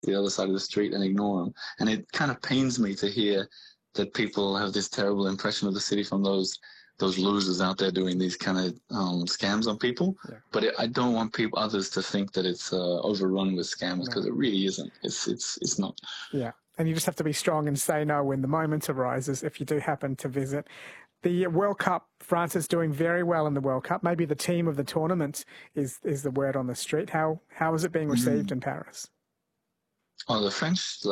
the other side of the street and ignore them. And it kind of pains me to hear that people have this terrible impression of the city from those losers out there doing these kind of scams on people. Yeah. But I don't want others to think that it's overrun with scams, because it really isn't. It's not. Yeah, and you just have to be strong and say no when the moment arises if you do happen to visit. The World Cup, France is doing very well in the World Cup. Maybe the team of the tournament is the word on the street. How is it being received in Paris? Oh, the French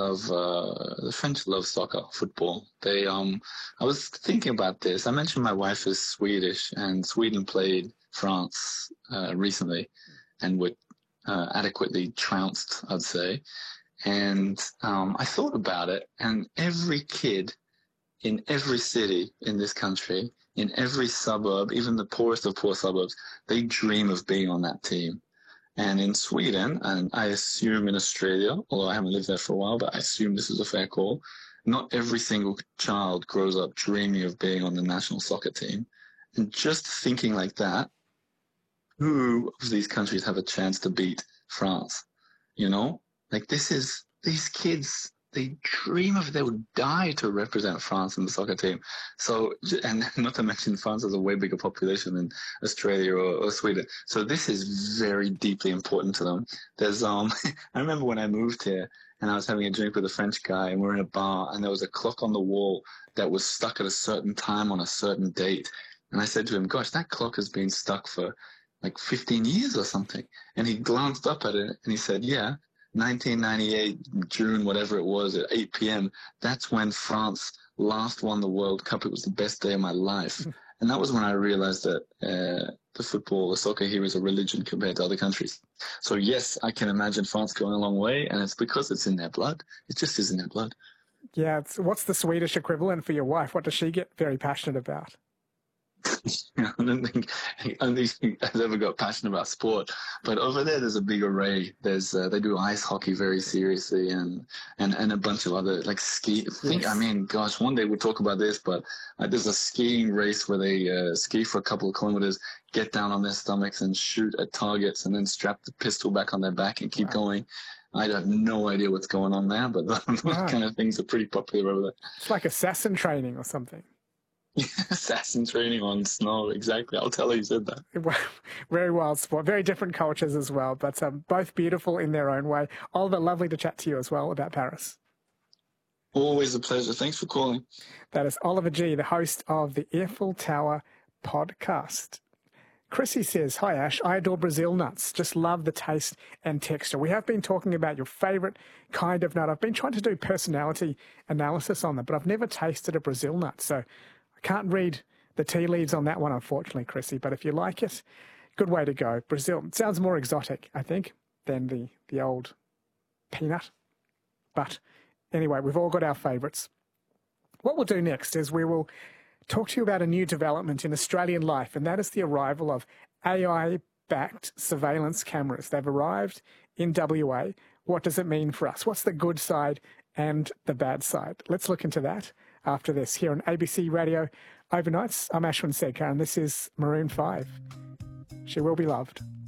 love soccer, football. I was thinking about this. I mentioned my wife is Swedish, and Sweden played France recently, and were adequately trounced, I'd say. And I thought about it, and every kid in every city in this country, in every suburb, even the poorest of poor suburbs, they dream of being on that team. And in Sweden, and I assume in Australia, although I haven't lived there for a while, but I assume this is a fair call, not every single child grows up dreaming of being on the national soccer team. And just thinking like that, who of these countries have a chance to beat France? You know? Like, these kids, they dream of, they would die to represent France in the soccer team. So, and not to mention France has a way bigger population than Australia or Sweden. So this is very deeply important to them. There's, I remember when I moved here and I was having a drink with a French guy, and we were in a bar, and there was a clock on the wall that was stuck at a certain time on a certain date. And I said to him, gosh, that clock has been stuck for like 15 years or something. And he glanced up at it and he said, yeah, 1998, June, whatever it was, at 8 p.m., that's when France last won the World Cup. It was the best day of my life. And that was when I realized that the soccer here is a religion compared to other countries. So yes, I can imagine France going a long way, and it's because it's in their blood. It just is in their blood. Yeah. What's the Swedish equivalent for your wife? What does she get very passionate about? I don't think I've ever got passionate about sport, but over there's a big array. They do ice hockey very seriously, and a bunch of other, like ski. Yes. I mean, gosh, one day we'll talk about this, but there's a skiing race where they ski for a couple of kilometers, get down on their stomachs and shoot at targets, and then strap the pistol back on their back and keep going. I have no idea what's going on there, but those kind of things are pretty popular over there. It's like assassin training or something. Assassin training on snow, exactly. I'll tell you said that. Very wild sport, very different cultures as well, but both beautiful in their own way. Oliver, lovely to chat to you as well about Paris. Always a pleasure. Thanks for calling. That is Oliver G., the host of the Eiffel Tower podcast. Chrissy says, hi Ash, I adore Brazil nuts. Just love the taste and texture. We have been talking about your favourite kind of nut. I've been trying to do personality analysis on them, but I've never tasted a Brazil nut, so I can't read the tea leaves on that one, unfortunately, Chrissy, but if you like it, good way to go. Brazil, it sounds more exotic, I think, than the old peanut. But anyway, we've all got our favourites. What we'll do next is we will talk to you about a new development in Australian life, and that is the arrival of AI-backed surveillance cameras. They've arrived in WA. What does it mean for us? What's the good side and the bad side? Let's look into that after this here on ABC Radio Overnights. I'm Ashwin Sedkar, and this is Maroon 5. She Will Be Loved.